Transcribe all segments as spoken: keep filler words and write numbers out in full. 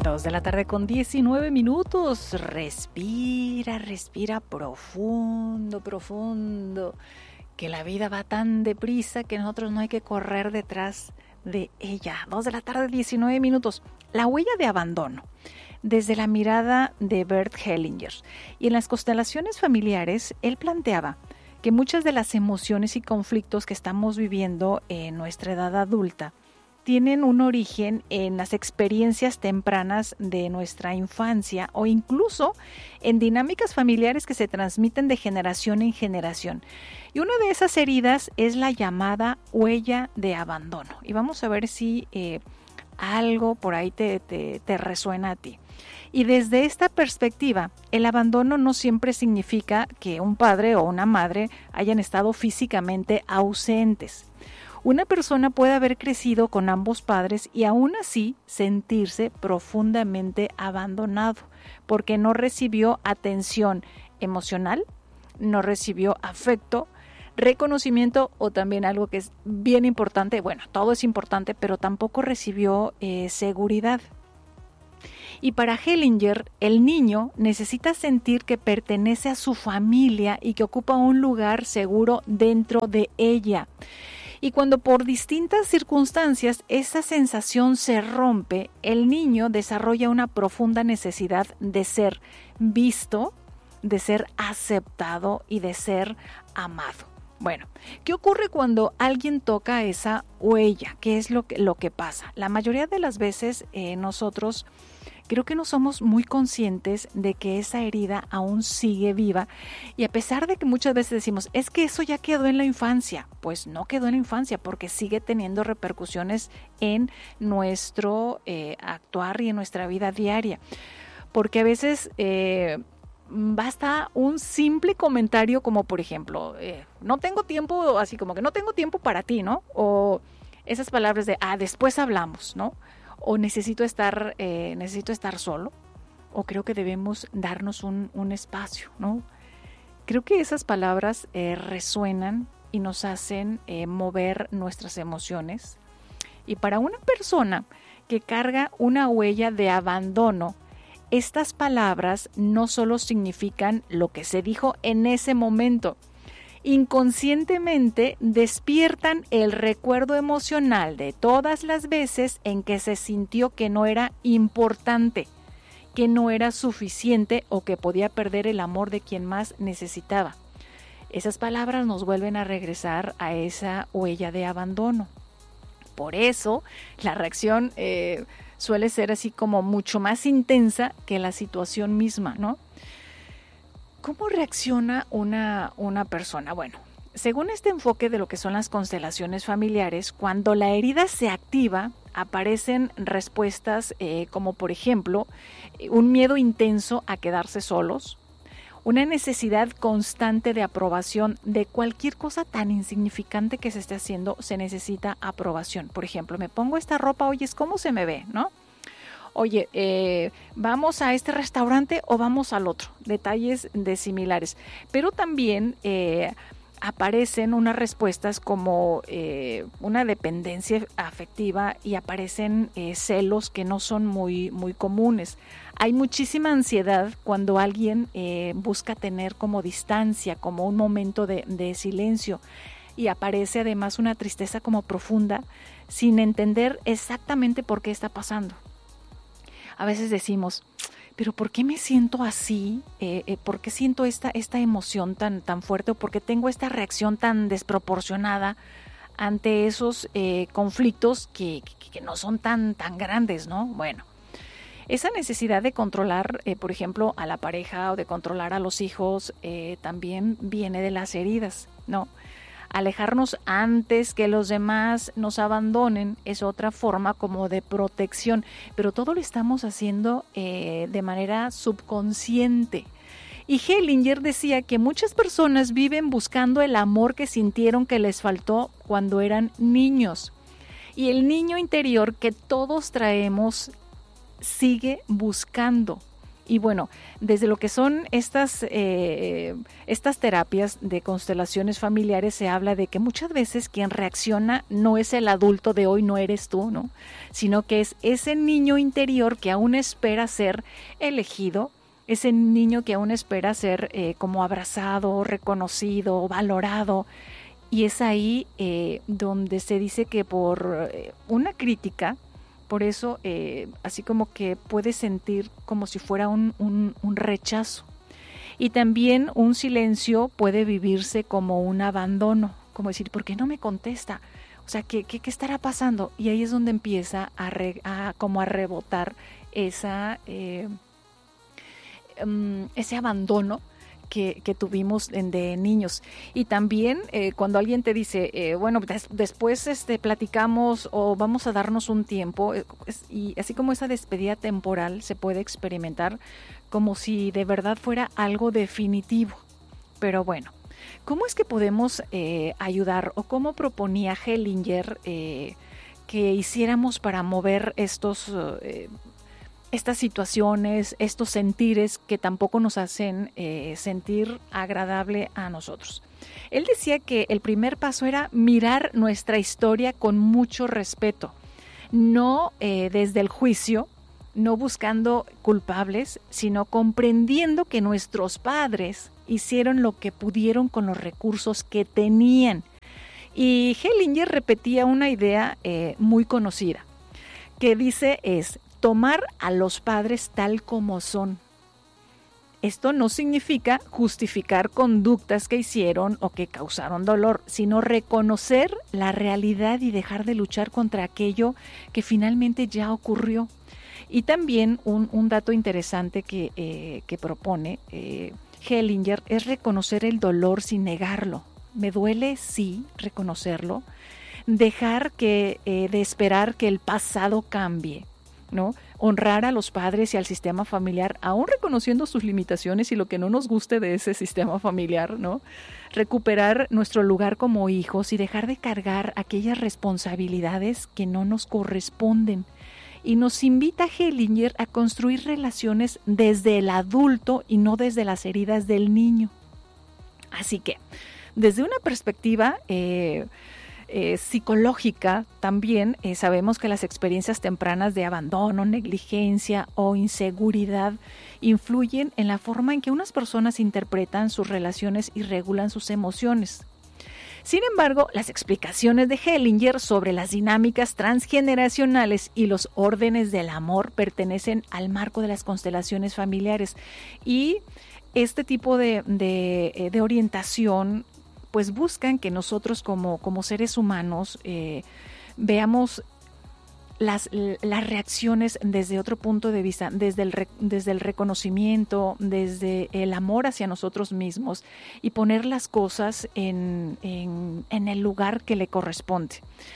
Dos de la tarde con diecinueve minutos. Respira, respira profundo, profundo. Que la vida va tan deprisa que nosotros no hay que correr detrás de ella. Dos de la tarde, diecinueve minutos. La huella de abandono. Desde la mirada de Bert Hellinger. Y en las constelaciones familiares, él planteaba que muchas de las emociones y conflictos que estamos viviendo en nuestra edad adulta tienen un origen en las experiencias tempranas de nuestra infancia o incluso en dinámicas familiares que se transmiten de generación en generación. Y una de esas heridas es la llamada huella de abandono. Y vamos a ver si eh, algo por ahí te, te, te resuena a ti. Y desde esta perspectiva, el abandono no siempre significa que un padre o una madre hayan estado físicamente ausentes. Una persona puede haber crecido con ambos padres y aún así sentirse profundamente abandonado porque no recibió atención emocional, no recibió afecto, reconocimiento o también algo que es bien importante, bueno, todo es importante, pero tampoco recibió eh, seguridad. Y para Hellinger, el niño necesita sentir que pertenece a su familia y que ocupa un lugar seguro dentro de ella. Y cuando por distintas circunstancias esa sensación se rompe, el niño desarrolla una profunda necesidad de ser visto, de ser aceptado y de ser amado. Bueno, ¿qué ocurre cuando alguien toca esa huella? ¿Qué es lo que, lo que pasa? La mayoría de las veces eh, nosotros creo que no somos muy conscientes de que esa herida aún sigue viva y a pesar de que muchas veces decimos, es que eso ya quedó en la infancia, pues no quedó en la infancia porque sigue teniendo repercusiones en nuestro eh, actuar y en nuestra vida diaria. Porque a veces eh, basta un simple comentario como por ejemplo, eh, no tengo tiempo, así como que no tengo tiempo para ti, ¿no? O esas palabras de, ah, después hablamos, ¿no? O necesito estar, eh, necesito estar solo, o creo que debemos darnos un, un espacio, ¿no? Creo que esas palabras eh, resuenan y nos hacen eh, mover nuestras emociones. Y para una persona que carga una huella de abandono, estas palabras no solo significan lo que se dijo en ese momento, inconscientemente despiertan el recuerdo emocional de todas las veces en que se sintió que no era importante, que no era suficiente o que podía perder el amor de quien más necesitaba. Esas palabras nos vuelven a regresar a esa huella de abandono. Por eso la reacción eh, suele ser así como mucho más intensa que la situación misma, ¿no? ¿Cómo reacciona una, una persona? Bueno, según este enfoque de lo que son las constelaciones familiares, cuando la herida se activa, aparecen respuestas eh, como por ejemplo, un miedo intenso a quedarse solos, una necesidad constante de aprobación de cualquier cosa tan insignificante que se esté haciendo, se necesita aprobación. Por ejemplo, me pongo esta ropa, oye, ¿cómo se me ve? ¿No? Oye, eh, ¿vamos a este restaurante o vamos al otro? Detalles de similares. Pero también eh, aparecen unas respuestas como eh, una dependencia afectiva y aparecen eh, celos que no son muy, muy comunes. Hay muchísima ansiedad cuando alguien eh, busca tener como distancia, como un momento de, de silencio. Y aparece además una tristeza como profunda sin entender exactamente por qué está pasando. A veces decimos, pero ¿por qué me siento así? Eh, eh, ¿Por qué siento esta, esta emoción tan, tan fuerte? ¿O por qué tengo esta reacción tan desproporcionada ante esos eh, conflictos que, que, que no son tan, tan grandes, ¿no? Bueno, esa necesidad de controlar, eh, por ejemplo, a la pareja o de controlar a los hijos eh, también viene de las heridas, ¿no? Alejarnos antes que los demás nos abandonen es otra forma como de protección, pero todo lo estamos haciendo eh, de manera subconsciente. Y Hellinger decía que muchas personas viven buscando el amor que sintieron que les faltó cuando eran niños. Y el niño interior que todos traemos sigue buscando Y bueno, desde lo que son estas, eh, estas terapias de constelaciones familiares se habla de que muchas veces quien reacciona no es el adulto de hoy, no eres tú, ¿no? Sino que es ese niño interior que aún espera ser elegido, ese niño que aún espera ser eh, como abrazado, reconocido, valorado. Y es ahí eh, donde se dice que por eh, una crítica, por eso, eh, así como que puede sentir como si fuera un, un, un rechazo. Y también un silencio puede vivirse como un abandono, como decir, ¿por qué no me contesta? O sea, ¿qué, qué, qué estará pasando? Y ahí es donde empieza a, re, a, como a rebotar esa, eh, um, ese abandono Que, que tuvimos de, de niños. Y también eh, cuando alguien te dice, eh, bueno, des, después este, platicamos o vamos a darnos un tiempo, eh, es, y así como esa despedida temporal se puede experimentar como si de verdad fuera algo definitivo. Pero bueno, ¿cómo es que podemos eh, ayudar o cómo proponía Hellinger eh, que hiciéramos para mover estos eh, estas situaciones, estos sentires que tampoco nos hacen eh, sentir agradable a nosotros? Él decía que el primer paso era mirar nuestra historia con mucho respeto, no eh, desde el juicio, no buscando culpables, sino comprendiendo que nuestros padres hicieron lo que pudieron con los recursos que tenían. Y Hellinger repetía una idea eh, muy conocida, que dice es tomar a los padres tal como son. Esto no significa justificar conductas que hicieron o que causaron dolor, sino reconocer la realidad y dejar de luchar contra aquello que finalmente ya ocurrió. Y también un, un dato interesante que, eh, que propone eh, Hellinger es reconocer el dolor sin negarlo. Me duele, sí, reconocerlo. Dejar que, eh, de esperar que el pasado cambie, ¿no? Honrar a los padres y al sistema familiar, aún reconociendo sus limitaciones y lo que no nos guste de ese sistema familiar, ¿no? Recuperar nuestro lugar como hijos y dejar de cargar aquellas responsabilidades que no nos corresponden. Y nos invita Hellinger a construir relaciones desde el adulto y no desde las heridas del niño. Así que, desde una perspectiva eh, Eh, psicológica también eh, sabemos que las experiencias tempranas de abandono, negligencia o inseguridad influyen en la forma en que unas personas interpretan sus relaciones y regulan sus emociones. Sin embargo, las explicaciones de Hellinger sobre las dinámicas transgeneracionales y los órdenes del amor pertenecen al marco de las constelaciones familiares, y este tipo de, de, de orientación pues buscan que nosotros como, como seres humanos eh, veamos las, las reacciones desde otro punto de vista, desde el, desde el reconocimiento, desde el amor hacia nosotros mismos, y poner las cosas en, en, en el lugar que le corresponde.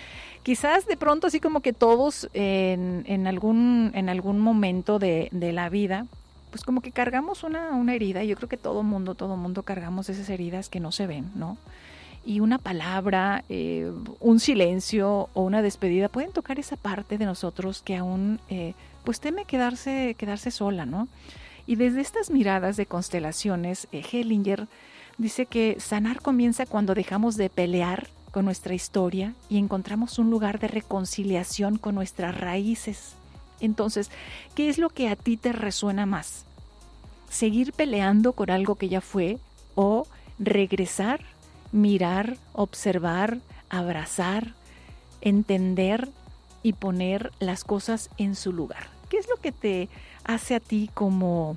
Quizás de pronto así como que todos en, en, algún, en algún momento de, de la vida, pues como que cargamos una, una herida. Yo creo que todo mundo, todo mundo cargamos esas heridas que no se ven, ¿no? Y una palabra, eh, un silencio o una despedida pueden tocar esa parte de nosotros que aún eh, pues teme quedarse, quedarse sola, ¿no? Y desde estas miradas de constelaciones, eh, Hellinger dice que sanar comienza cuando dejamos de pelear con nuestra historia y encontramos un lugar de reconciliación con nuestras raíces. Entonces, ¿qué es lo que a ti te resuena más? ¿Seguir peleando con algo que ya fue o regresar, mirar, observar, abrazar, entender y poner las cosas en su lugar? ¿Qué es lo que te hace a ti como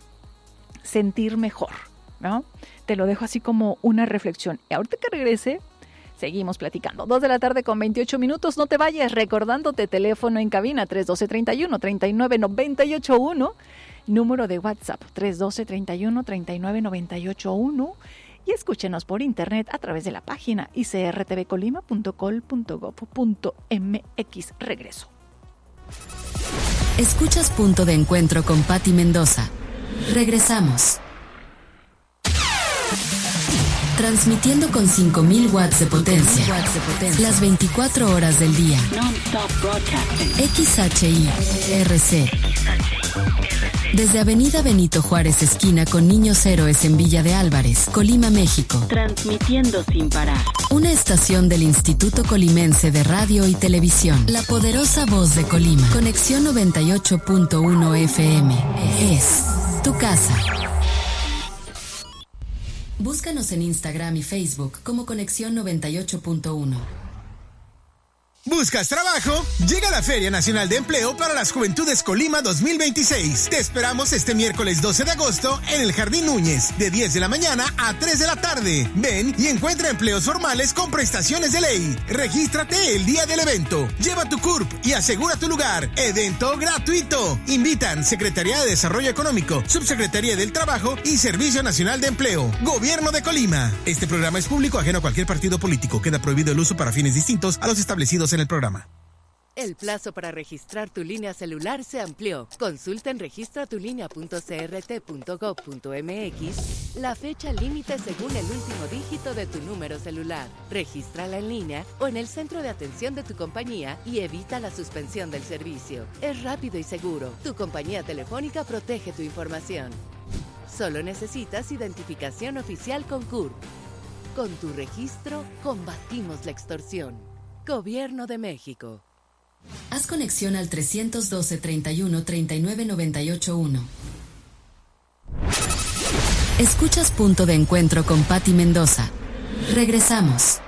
sentir mejor, ¿no? Te lo dejo así como una reflexión. Y ahorita que regrese, seguimos platicando. Dos de la tarde con veintiocho minutos. No te vayas, recordándote teléfono en cabina tres uno dos, tres uno, tres nueve nueve ocho uno, número de WhatsApp tres uno dos, tres uno, tres nueve nueve ocho uno, y escúchenos por internet a través de la página i c r t v colima punto col punto gob punto m x. Regreso. Escuchas Punto de Encuentro con Patti Mendoza. Regresamos. Transmitiendo con cinco mil watts de potencia, watts de potencia, las veinticuatro horas del día. Non-stop broadcasting. X H I R C. Desde Avenida Benito Juárez, esquina con Niños Héroes en Villa de Álvarez, Colima, México. Transmitiendo sin parar. Una estación del Instituto Colimense de Radio y Televisión. La poderosa voz de Colima. Conexión noventa y ocho punto uno F M. Es tu casa. Búscanos en Instagram y Facebook como Conexión noventa y ocho punto uno. ¿Buscas trabajo? Llega la Feria Nacional de Empleo para las Juventudes Colima dos mil veintiséis. Te esperamos este miércoles doce de agosto en el Jardín Núñez, de diez de la mañana a tres de la tarde. Ven y encuentra empleos formales con prestaciones de ley. Regístrate el día del evento. Lleva tu C U R P y asegura tu lugar. Evento gratuito. Invitan Secretaría de Desarrollo Económico, Subsecretaría del Trabajo y Servicio Nacional de Empleo. Gobierno de Colima. Este programa es público ajeno a cualquier partido político. Queda prohibido el uso para fines distintos a los establecidos en el programa. El plazo para registrar tu línea celular se amplió. Consulta en registratulinea punto c r t punto gov punto m x la fecha límite según el último dígito de tu número celular. Regístrala en línea o en el centro de atención de tu compañía y evita la suspensión del servicio. Es rápido y seguro. Tu compañía telefónica protege tu información. Solo necesitas identificación oficial con C U R P. Con tu registro, combatimos la extorsión. Gobierno de México. Haz conexión al trescientos doce, treinta y uno, treinta y nueve, noventa y ocho uno. Escuchas Punto de Encuentro con Patti Mendoza. Regresamos.